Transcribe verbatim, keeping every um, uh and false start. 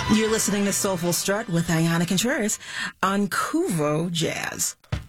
You're listening to Soulful Strut with Ayana Contreras on Kuvo Jazz.